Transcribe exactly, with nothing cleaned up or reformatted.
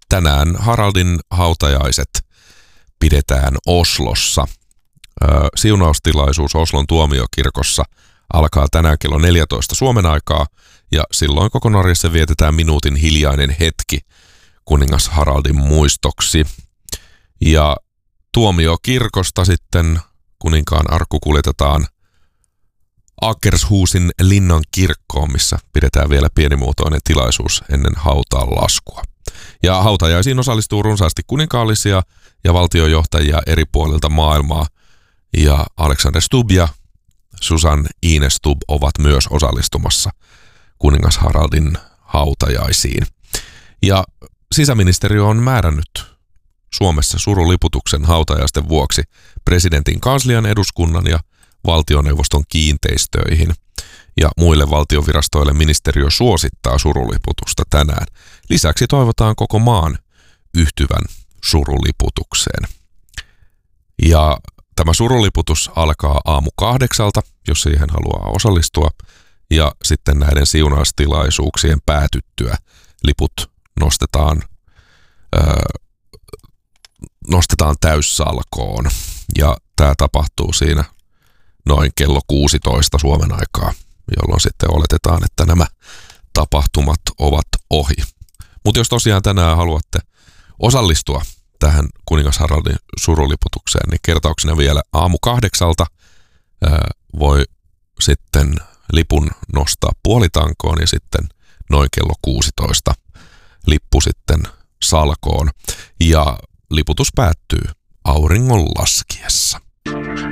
tänään Haraldin hautajaiset pidetään Oslossa. Siunaustilaisuus Oslon tuomiokirkossa alkaa tänään kello neljätoista Suomen aikaa, ja silloin koko Norjassa vietetään minuutin hiljainen hetki kuningas Haraldin muistoksi. Ja tuomiokirkosta sitten kuninkaan arkku kuljetetaan Akershusin linnan kirkkoon, missä pidetään vielä pienimuotoinen tilaisuus ennen hautaan laskua. Ja hautajaisiin osallistuu runsaasti kuninkaallisia ja valtiojohtajia eri puolilta maailmaa, ja Alexander Stubb ja Susan Ines Stubb ovat myös osallistumassa kuningas Haraldin hautajaisiin. Ja sisäministeriö on määrännyt Suomessa suruliputuksen hautajaisten vuoksi presidentin kanslian, eduskunnan ja valtioneuvoston kiinteistöihin. Ja muille valtiovirastoille ministeriö suosittaa suruliputusta tänään. Lisäksi toivotaan koko maan yhtyvän suruliputukseen. Ja tämä suruliputus alkaa aamu kahdeksalta, jos siihen haluaa osallistua. Ja sitten näiden siunaustilaisuuksien päätyttyä liput nostetaan, öö, nostetaan täyssalkoon. Ja tämä tapahtuu siinä noin kello kuusitoista Suomen aikaa, jolloin sitten oletetaan, että nämä tapahtumat ovat ohi. Mutta jos tosiaan tänään haluatte osallistua tähän kuningas Haraldin suruliputukseen, niin kertauksena vielä aamu kahdeksalta ää, voi sitten lipun nostaa puolitankoon ja sitten noin kello kuusitoista lippu sitten salkoon. Ja liputus päättyy auringon laskiessa.